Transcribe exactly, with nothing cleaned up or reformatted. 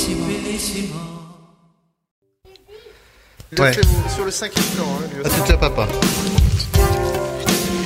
Ouais. Sur le cinquième temps, hein, lui À aussi. tout à papa.